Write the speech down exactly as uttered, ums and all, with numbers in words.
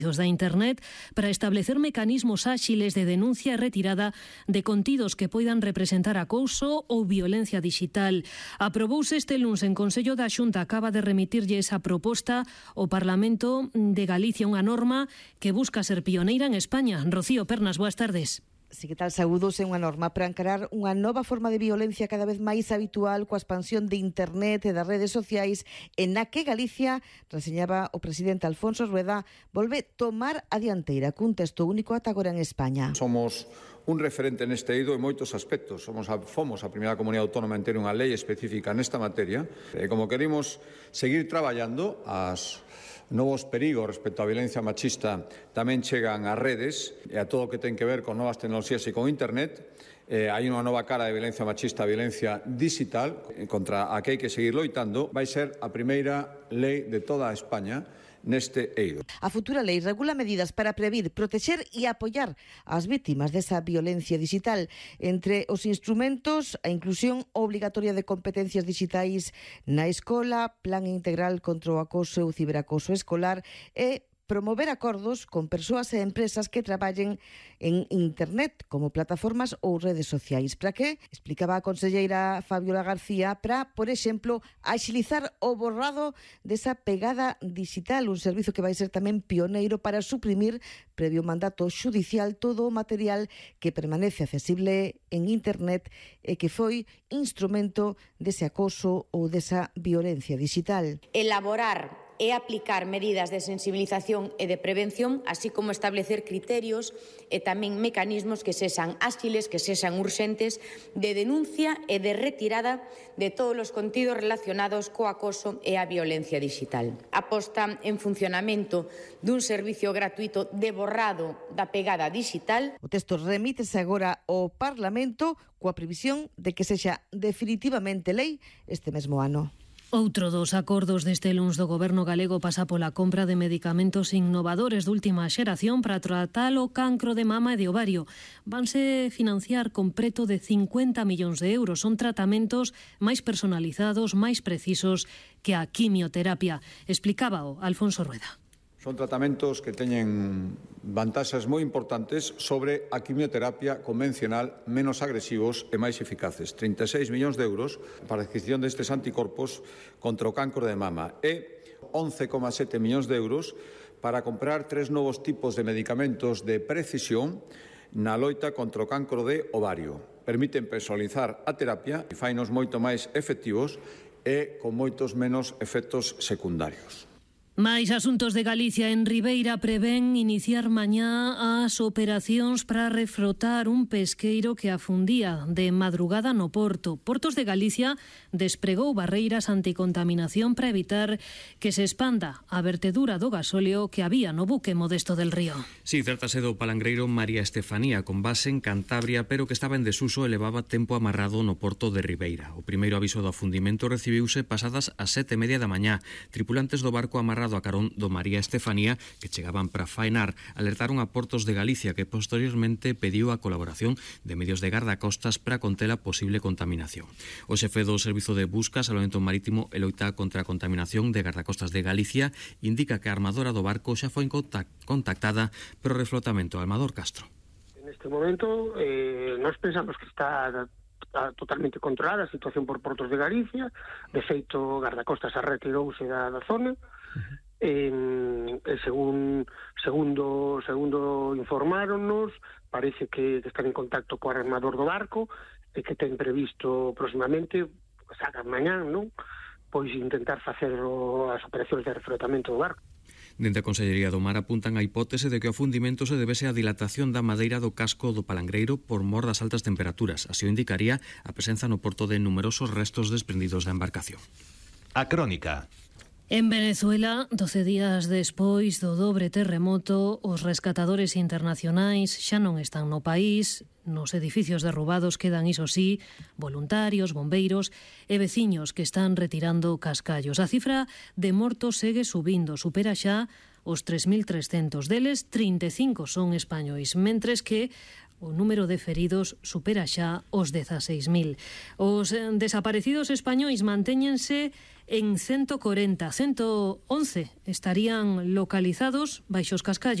da Internet para establecer mecanismos áxiles de denuncia e retirada de contidos que poidan representar acoso ou violencia digital. Aprobouse este luns en Consello da Xunta, acaba de remitirlle esa proposta ao Parlamento de Galicia, unha norma que busca ser pioneira en España. Rocío Pernas, boas tardes. Si que tal, saúdos, é unha norma para encarar unha nova forma de violencia cada vez máis habitual coa expansión de Internet e das redes sociais, en na que Galicia, reseñaba o presidente Alfonso Rueda, volve tomar a dianteira cun texto único ata agora en España. Somos un referente neste eido en moitos aspectos. Somos a, fomos a primeira comunidade autónoma en ter unha lei específica nesta materia. E como queremos seguir traballando, as novos perigos respecto á violencia machista tamén chegan ás redes e a todo o que ten que ver con novas tecnoloxías e con Internet. Eh, hai unha nova cara de violencia machista, a violencia digital, contra a que hai que seguir loitando. Vai ser a primeira lei de toda a España neste eido. A futura lei regula medidas para previr, protexer e apoiar as vítimas desa violencia digital. Entre os instrumentos, a inclusión obrigatoria de competencias digitais na escola, plan integral contra o acoso e o ciberacoso escolar e promover acordos con persoas e empresas que traballen en Internet como plataformas ou redes sociais. Para que, explicaba a conselleira Fabiola García, para, por exemplo, axilizar o borrado desa pegada digital, un servizo que vai ser tamén pioneiro para suprimir, previo mandato xudicial, todo o material que permanece accesible en Internet e que foi instrumento dese acoso ou desa violencia digital. Elaborar e aplicar medidas de sensibilización e de prevención, así como establecer criterios e tamén mecanismos que sexan áxiles, que sexan urxentes, de denuncia e de retirada de todos os contidos relacionados co acoso e a violencia digital. A posta en funcionamento dun servicio gratuito de borrado da pegada digital. O texto remítese agora ao Parlamento coa previsión de que sexa definitivamente lei este mesmo ano. Outro dos acordos deste luns do Goberno galego pasa pola compra de medicamentos innovadores de última xeración para tratar o cancro de mama e de ovario. Vanse financiar con preto de cincuenta millóns de euros. Son tratamentos máis personalizados, máis precisos que a quimioterapia. Explicábao Alfonso Rueda. Son tratamentos que teñen vantaxes moi importantes sobre a quimioterapia convencional, menos agresivos e máis eficaces. trinta e seis millóns de euros para a adquisición destes anticorpos contra o cancro de mama e once coma sete millóns de euros para comprar tres novos tipos de medicamentos de precisión na loita contra o cancro de ovario. Permiten personalizar a terapia e fainos moito máis efectivos e con moitos menos efectos secundarios. Mais asuntos de Galicia. En Ribeira prevén iniciar mañá as operacións para refrotar un pesqueiro que afundía de madrugada no porto. Portos de Galicia despregou barreiras anticontaminación para evitar que se expanda a vertedura do gasóleo que había no buque Modesto del Río. Sí, tratase do palangreiro María Estefanía, con base en Cantabria, pero que estaba en desuso e levaba tempo amarrado no porto de Ribeira. O primeiro aviso do afundimento recibiuse pasadas as sete e media da mañá. Tripulantes do barco amarrado a carón do María Estefanía, que chegaban para faenar, alertaron a Portos de Galicia, que posteriormente pediu a colaboración de medios de gardacostas para conter a posible contaminación. O xefe do Servizo de Busca, Salvamento Marítimo e Loita contra a Contaminación de Gardacostas de Galicia indica que a armadora do barco xa foi contactada pero o reflotamento. Almador Castro. En este momento eh, nós pensamos que está está totalmente controlada a situación por Portos de Galicia. De feito, Gardacostas a retirouse da, da zona. Uh-huh. Eh, e según segundo segundo informáronnos, parece que, que están en contacto co armador do barco e que ten previsto próximamente, saca mañán, non? Pois intentar facer o, as operacións de reflotamento do barco. Dende a Consellería do Mar apuntan a hipótese de que o afundimento se debese á dilatación da madeira do casco do palangreiro por mor das altas temperaturas. Así o indicaría a presenza no porto de numerosos restos desprendidos da embarcación. A crónica. En Venezuela, doce días despois do dobre terremoto, os rescatadores internacionais xa non están no país. Nos edificios derrubados quedan, iso sí, voluntarios, bombeiros e veciños que están retirando cascallos. A cifra de mortos segue subindo, supera xa os tres mil trescentos. Deles, trinta e cinco son españois, mentres que O número de feridos supera xa os dezaseis mil. Os desaparecidos españois mantéñense en ciento corenta. ciento once estarían localizados baixo os cascallos